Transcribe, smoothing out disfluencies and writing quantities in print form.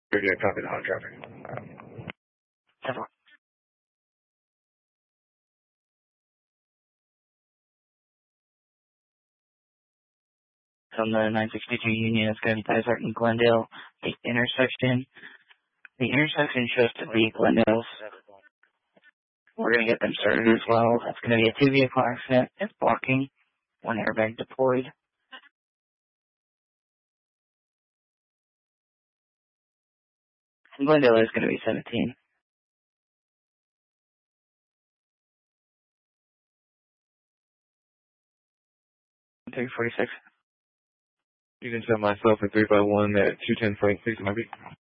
You're going to copy the hot traffic. From the 962 Union, it's going to be Desert and Glendale. The intersection shows to be Glendale's. We're going to get them started as well. That's going to be a 2-vehicle accident. It's blocking. 1 airbag deployed. And Glendale is going to be 17. 346. You can send myself at 351 at 210 Frank, please, maybe.